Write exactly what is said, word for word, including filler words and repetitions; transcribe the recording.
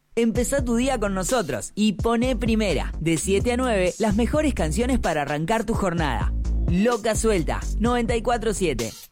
Empezá tu día con nosotros y poné primera, de siete a nueve, las mejores canciones para arrancar tu jornada. Loca Suelta, noventa y cuatro siete.